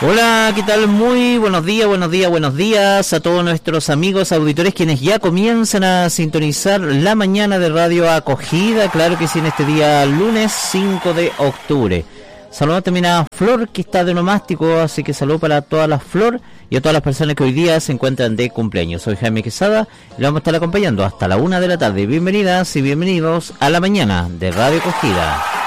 Hola, ¿qué tal? Muy buenos días a todos nuestros amigos auditores quienes ya comienzan a sintonizar la mañana de Radio Acogida, claro que sí, en este día lunes 5 de octubre. Saludos también a Flor, que está de onomástico, así que saludo para todas las Flor y a todas las personas que hoy día se encuentran de cumpleaños. Soy Jaime Quesada y lo vamos a estar acompañando hasta la 1 de la tarde. Bienvenidas y bienvenidos a la mañana de Radio Acogida.